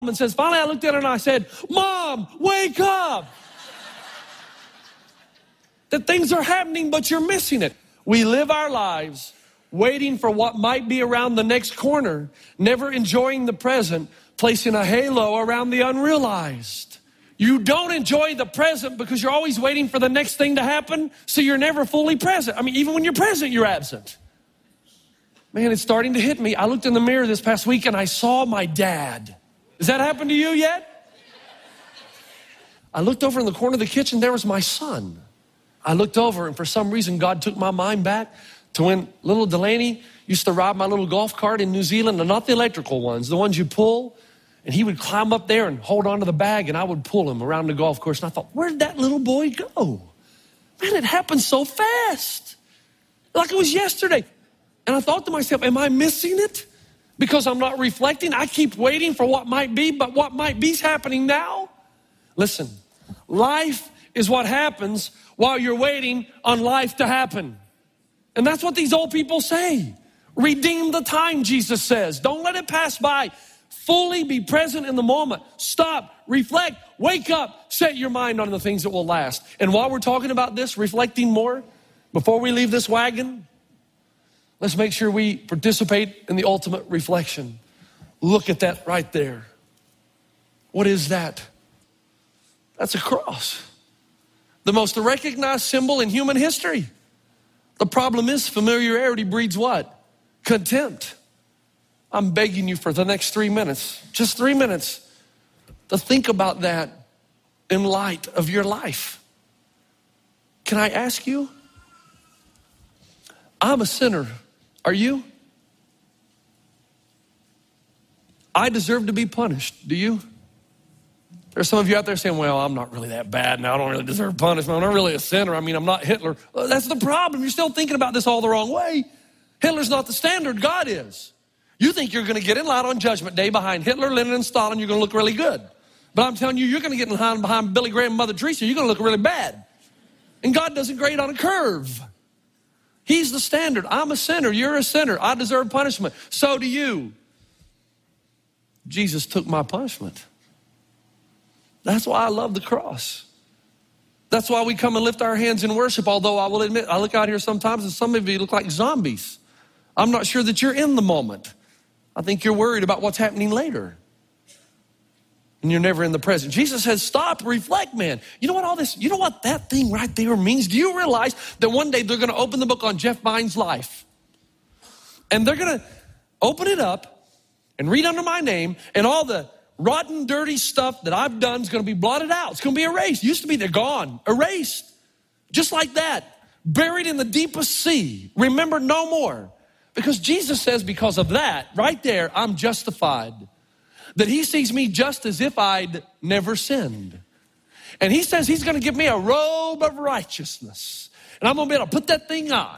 and says, finally I looked at her and I said, Mom, wake up. That things are happening, but you're missing it. We live our lives waiting for what might be around the next corner, never enjoying the present, placing a halo around the unrealized. You don't enjoy the present because you're always waiting for the next thing to happen, so you're never fully present. I mean, even when you're present, you're absent. Man, it's starting to hit me. I looked in the mirror this past week and I saw my dad. Has that happened to you yet? I looked over in the corner of the kitchen, there was my son. I looked over and for some reason God took my mind back to when little Delaney used to ride my little golf cart in New Zealand, and not the electrical ones, the ones you pull, and he would climb up there and hold onto the bag and I would pull him around the golf course. And I thought, where did that little boy go? Man, it happened so fast. Like it was yesterday. And I thought to myself, am I missing it? Because I'm not reflecting. I keep waiting for what might be, but what might be is happening now. Listen, life is what happens while you're waiting on life to happen. And that's what these old people say. Redeem the time, Jesus says. Don't let it pass by. Fully be present in the moment. Stop, reflect, wake up, set your mind on the things that will last. And while we're talking about this, reflecting more, before we leave this wagon, let's make sure we participate in the ultimate reflection. Look at that right there. What is that? That's a cross. The most recognized symbol in human history. The problem is familiarity breeds what? Contempt. I'm begging you for the next 3 minutes, just 3 minutes, to think about that in light of your life. Can I ask you? I'm a sinner. Are you? I deserve to be punished. Do you? There's some of you out there saying, well, I'm not really that bad now. I don't really deserve punishment. I'm not really a sinner. I mean, I'm not Hitler. Well, that's the problem. You're still thinking about this all the wrong way. Hitler's not the standard. God is. You think you're going to get in line on Judgment Day behind Hitler, Lenin, and Stalin. You're going to look really good. But I'm telling you, you're going to get in line behind Billy Graham and Mother Teresa. You're going to look really bad. And God doesn't grade on a curve. He's the standard. I'm a sinner. You're a sinner. I deserve punishment. So do you. Jesus took my punishment. That's why I love the cross. That's why we come and lift our hands in worship, although I will admit, I look out here sometimes and some of you look like zombies. I'm not sure that you're in the moment. I think you're worried about what's happening later. And you're never in the present. Jesus says, stop, reflect, man. You know what that thing right there means? Do you realize that one day they're going to open the book on Jeff Vine's life? And they're going to open it up and read under my name, and all the rotten, dirty stuff that I've done is going to be blotted out. It's going to be erased. Used to be, they're gone, erased. Just like that, buried in the deepest sea. Remember no more. Because Jesus says because of that, right there, I'm justified. That he sees me just as if I'd never sinned. And he says he's going to give me a robe of righteousness. And I'm going to be able to put that thing on.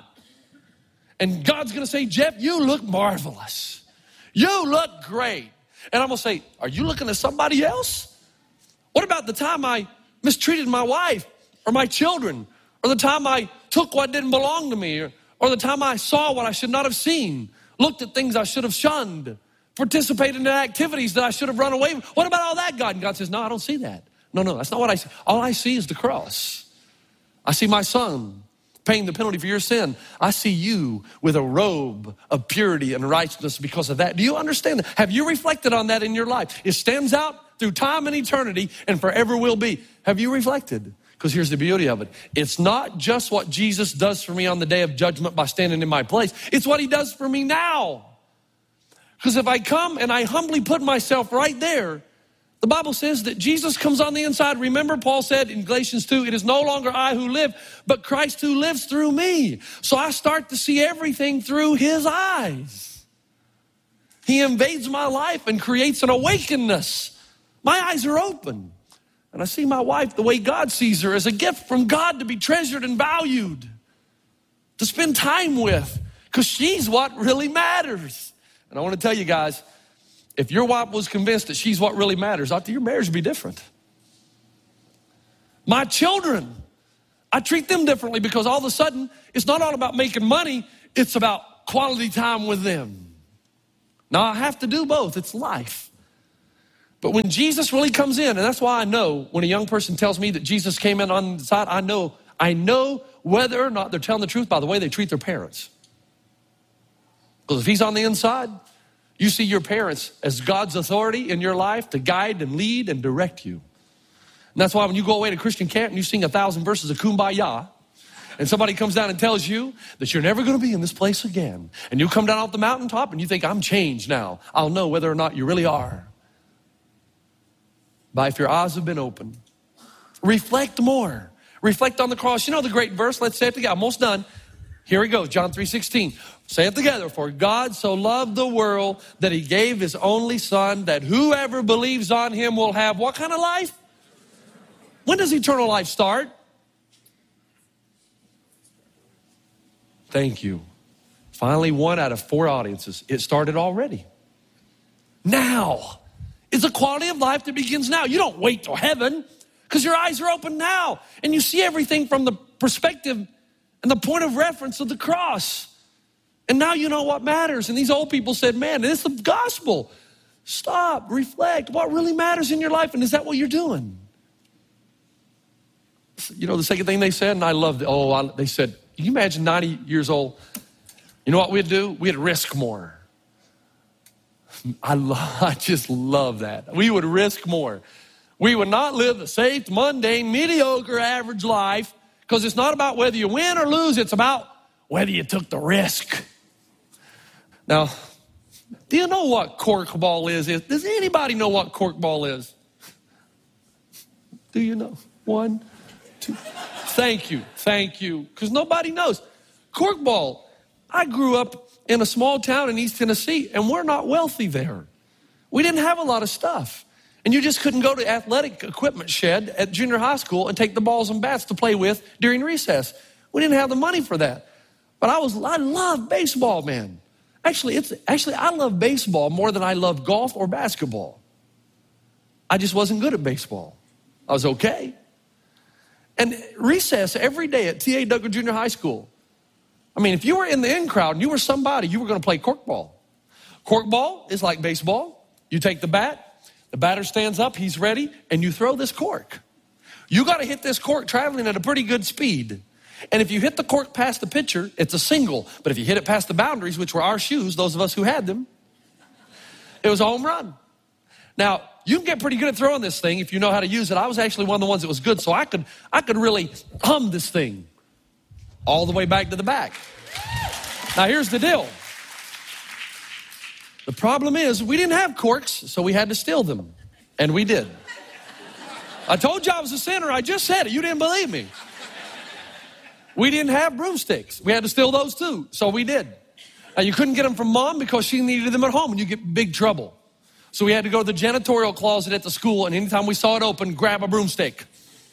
And God's going to say, Jeff, you look marvelous. You look great. And I'm going to say, are you looking at somebody else? What about the time I mistreated my wife or my children? Or the time I took what didn't belong to me? Or the time I saw what I should not have seen? Looked at things I should have shunned? Participated in activities that I should have run away from? What about all that, God? And God says, no, I don't see that. No, that's not what I see. All I see is the cross. I see my son paying the penalty for your sin. I see you with a robe of purity and righteousness because of that. Do you understand that? Have you reflected on that in your life? It stands out through time and eternity and forever will be. Have you reflected? Because here's the beauty of it. It's not just what Jesus does for me on the day of judgment by standing in my place. It's what he does for me now. Because if I come and I humbly put myself right there, the Bible says that Jesus comes on the inside. Remember, Paul said in Galatians 2, it is no longer I who live, but Christ who lives through me. So I start to see everything through his eyes. He invades my life and creates an awakeness. My eyes are open. And I see my wife the way God sees her, as a gift from God to be treasured and valued, to spend time with, because she's what really matters. And I want to tell you guys, if your wife was convinced that she's what really matters, your marriage would be different. My children, I treat them differently because all of a sudden, it's not all about making money, it's about quality time with them. Now, I have to do both. It's life. But when Jesus really comes in, and that's why I know when a young person tells me that Jesus came in on the side, I know whether or not they're telling the truth by the way they treat their parents. Because if he's on the inside, you see your parents as God's authority in your life to guide and lead and direct you. And that's why when you go away to Christian camp and you sing 1,000 verses of Kumbaya, and somebody comes down and tells you that you're never going to be in this place again, and you come down off the mountaintop and you think, I'm changed now, I'll know whether or not you really are. By if your eyes have been opened. Reflect more. Reflect on the cross. You know the great verse? Let's say it together. Almost done. Here we go, John 3:16. Say it together. For God so loved the world that he gave his only son, that whoever believes on him will have what kind of life? When does eternal life start? Thank you. Finally, 1 out of 4 audiences. It started already. Now. It's a quality of life that begins now. You don't wait till heaven because your eyes are open now. And you see everything from the perspective and the point of reference of the cross. And now you know what matters. And these old people said, man, it's the gospel. Stop, reflect. What really matters in your life? And is that what you're doing? You know the second thing they said, and I loved it. They said, can you imagine 90 years old? You know what we'd do? We'd risk more. I just love that. We would risk more. We would not live the safe, mundane, mediocre, average life because it's not about whether you win or lose. It's about whether you took the risk. Now, do you know what corkball is? Does anybody know what corkball is? Do you know? 1, 2. Thank you. Because nobody knows. Corkball. I grew up in a small town in East Tennessee, and we're not wealthy there. We didn't have a lot of stuff. And you just couldn't go to athletic equipment shed at junior high school and take the balls and bats to play with during recess. We didn't have the money for that. But I love baseball, man. Actually, I love baseball more than I love golf or basketball. I just wasn't good at baseball. I was okay. And recess every day at T.A. Duggar Junior High School. I mean, if you were in the in crowd and you were somebody, you were going to play corkball. Corkball is like baseball. You take the bat, the batter stands up, he's ready, and you throw this cork. You got to hit this cork traveling at a pretty good speed. And if you hit the cork past the pitcher, it's a single. But if you hit it past the boundaries, which were our shoes, those of us who had them, it was a home run. Now, you can get pretty good at throwing this thing if you know how to use it. I was actually one of the ones that was good, so I could really hum this thing all the way back to the back. Now, here's the deal. The problem is we didn't have corks, so we had to steal them. And we did. I told you I was a sinner. I just said it. You didn't believe me. We didn't have broomsticks. We had to steal those too, so we did. Now, you couldn't get them from mom because she needed them at home and you get big trouble. So we had to go to the janitorial closet at the school, and anytime we saw it open, grab a broomstick.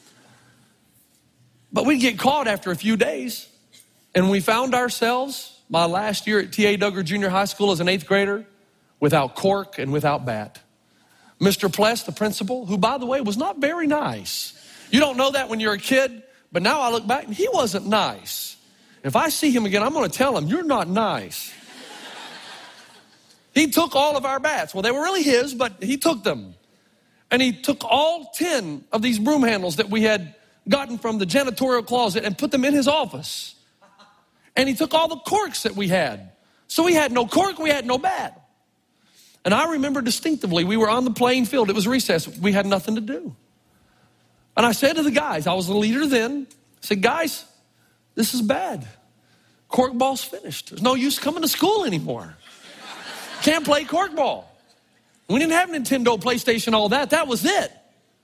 But we'd get caught after a few days. And we found ourselves, my last year at T.A. Duggar Junior High School as an 8th grader, without cork and without bat. Mr. Pless, the principal, who, by the way, was not very nice. You don't know that when you're a kid, but now I look back and he wasn't nice. If I see him again, I'm going to tell him, you're not nice. He took all of our bats. Well, they were really his, but he took them. And he took all 10 of these broom handles that we had gotten from the janitorial closet and put them in his office. And he took all the corks that we had. So we had no cork, we had no bat. And I remember distinctively, we were on the playing field. It was recess. We had nothing to do. And I said to the guys, I was the leader then, I said, guys, this is bad. Corkball's finished. There's no use coming to school anymore. Can't play corkball. We didn't have Nintendo, PlayStation, all that. That was it.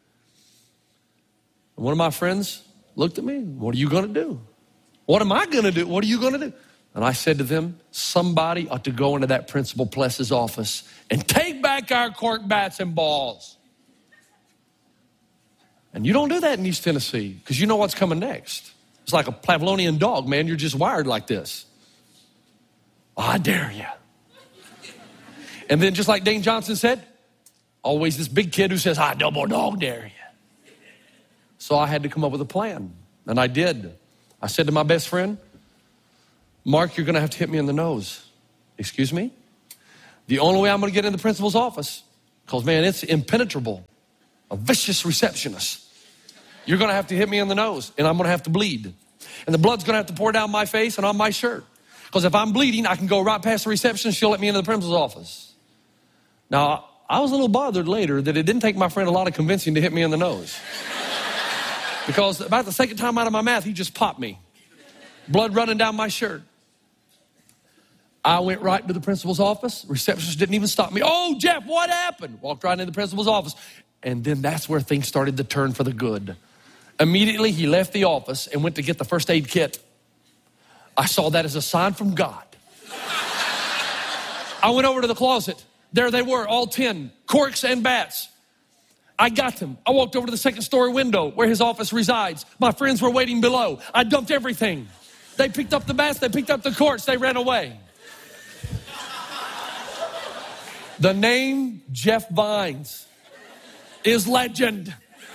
And one of my friends looked at me, what are you going to do? What am I going to do? What are you going to do? And I said to them, somebody ought to go into that Principal Pless's office and take back our cork bats and balls. And you don't do that in East Tennessee because you know what's coming next. It's like a Pavlovian dog, man. You're just wired like this. I dare you. And then just like Dane Johnson said, always this big kid who says, I double dog dare you. So I had to come up with a plan. And I did. I said to my best friend, Mark, you're going to have to hit me in the nose. Excuse me? The only way I'm going to get in the principal's office Because, man, it's impenetrable. A vicious receptionist. You're going to have to hit me in the nose, and I'm going to have to bleed. And the blood's going to have to pour down my face and on my shirt. Because if I'm bleeding, I can go right past the receptionist. She'll let me into the principal's office. Now, I was a little bothered later that it didn't take my friend a lot of convincing to hit me in the nose. Because about the second time out of my mouth, he just popped me. Blood running down my shirt. I went right to the principal's office. Receptionist didn't even stop me. Oh, Jeff, what happened? Walked right into the principal's office. And then that's where things started to turn for the good. Immediately, he left the office and went to get the first aid kit. I saw that as a sign from God. I went over to the closet. There they were, all 10, corks and bats. I got them. I walked over to the second story window where his office resides. My friends were waiting below. I dumped everything. They picked up the bats. They picked up the corks. They ran away. The name Jeff Vines is legend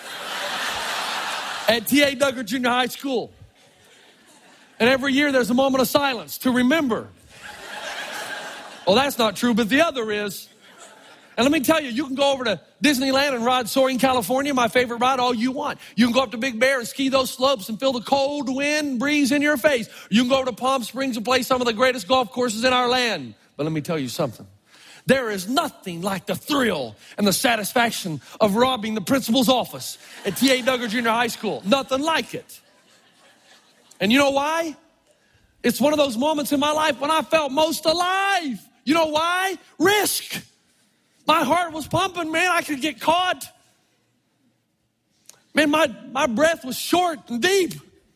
at T.A. Duggar Junior High School. And every year there's a moment of silence to remember. Well, that's not true, but the other is. And let me tell you, you can go over to Disneyland and ride Soaring California, my favorite ride, all you want. You can go up to Big Bear and ski those slopes and feel the cold wind breeze in your face. You can go over to Palm Springs and play some of the greatest golf courses in our land. But let me tell you something. There is nothing like the thrill and the satisfaction of robbing the principal's office at T.A. Duggar Junior High School. Nothing like it. And you know why? It's one of those moments in my life when I felt most alive. You know why? Risk. My heart was pumping, man. I could get caught. Man, my breath was short and deep.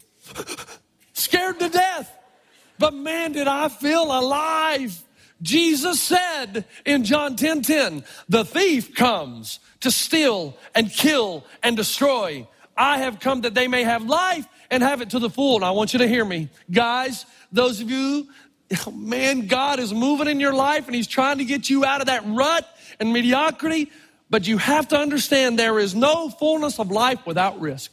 Scared to death. But man, did I feel alive. Jesus said in John 10:10, the thief comes to steal and kill and destroy. I have come that they may have life and have it to the full. And I want you to hear me. Guys, those of you, man, God is moving in your life and he's trying to get you out of that rut and mediocrity. But you have to understand there is no fullness of life without risk.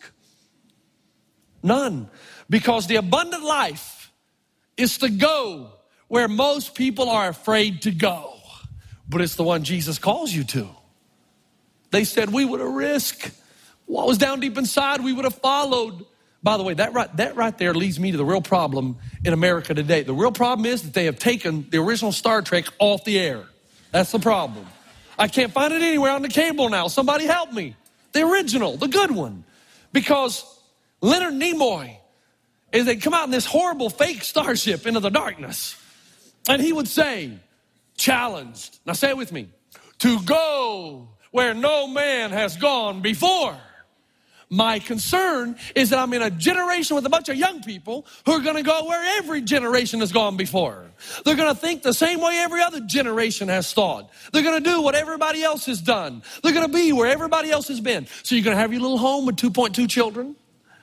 None. Because the abundant life is to go where most people are afraid to go. But it's the one Jesus calls you to. They said we would have risked what was down deep inside. We would have followed. By the way, that right there leads me to the real problem in America today. The real problem is that they have taken the original Star Trek off the air. That's the problem. I can't find it anywhere on the cable now. Somebody help me. The original, the good one. Because Leonard Nimoy, is they come out in this horrible fake starship into the darkness. And he would say, challenged. Now say it with me. To go where no man has gone before. My concern is that I'm in a generation with a bunch of young people who are going to go where every generation has gone before. They're going to think the same way every other generation has thought. They're going to do what everybody else has done. They're going to be where everybody else has been. So you're going to have your little home with 2.2 children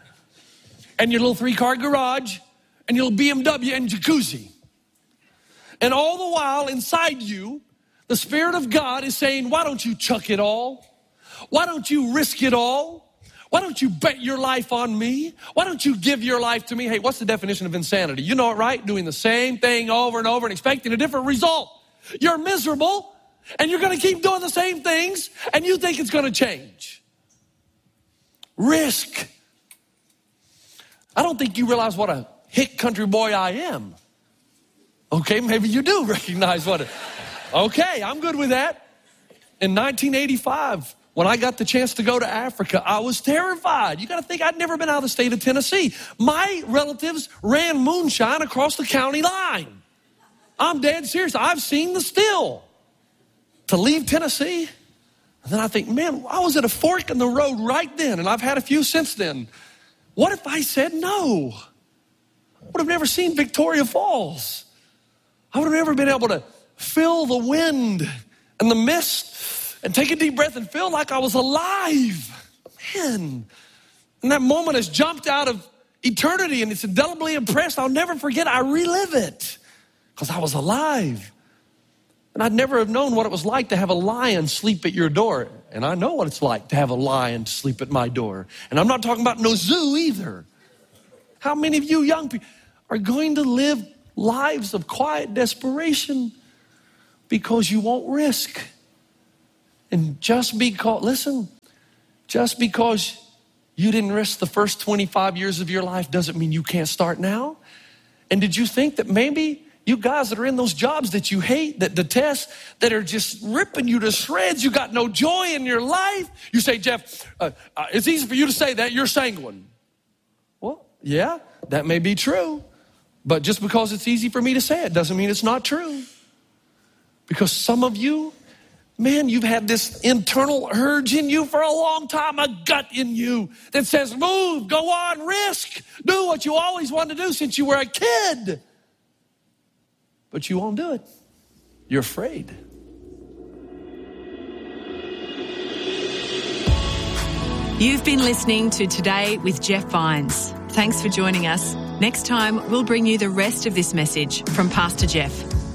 and your little 3-car garage and your little BMW and jacuzzi. And all the while inside you, the Spirit of God is saying, why don't you chuck it all? Why don't you risk it all? Why don't you bet your life on me? Why don't you give your life to me? Hey, what's the definition of insanity? You know it, right? Doing the same thing over and over and expecting a different result. You're miserable and you're going to keep doing the same things and you think it's going to change. Risk. I don't think you realize what a hick country boy I am. Okay, maybe you do recognize what it. Okay, I'm good with that. In 1985, when I got the chance to go to Africa, I was terrified. You got to think I'd never been out of the state of Tennessee. My relatives ran moonshine across the county line. I'm dead serious. I've seen the still. To leave Tennessee, and then I think, man, I was at a fork in the road right then, and I've had a few since then. What if I said no? I would have never seen Victoria Falls. I would have never been able to feel the wind and the mist and take a deep breath and feel like I was alive. Man, and that moment has jumped out of eternity and it's indelibly impressed. I'll never forget. I relive it because I was alive. And I'd never have known what it was like to have a lion sleep at your door. And I know what it's like to have a lion sleep at my door. And I'm not talking about no zoo either. How many of you young people are going to live lives of quiet desperation because you won't risk? And just because you didn't risk the first 25 years of your life doesn't mean you can't start now. And did you think that maybe you guys that are in those jobs that you hate, that detest, that are just ripping you to shreds, you got no joy in your life? You say, Jeff, it's easy for you to say that. You're sanguine. Well, yeah, that may be true. But just because it's easy for me to say it doesn't mean it's not true. Because some of you, man, you've had this internal urge in you for a long time, a gut in you that says, move, go on, risk, do what you always wanted to do since you were a kid. But you won't do it. You're afraid. You've been listening to Today with Jeff Vines. Thanks for joining us. Next time, we'll bring you the rest of this message from Pastor Jeff.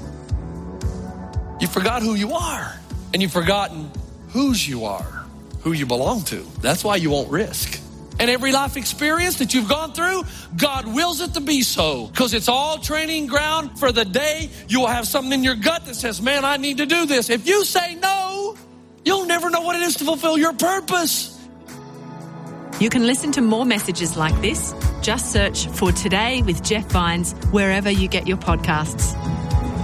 You forgot who you are, and you've forgotten whose you are, who you belong to. That's why you won't risk. And every life experience that you've gone through, God wills it to be so, because it's all training ground for the day you will have something in your gut that says, man, I need to do this. If you say no, you'll never know what it is to fulfill your purpose. You can listen to more messages like this. Just search for Today with Jeff Vines wherever you get your podcasts.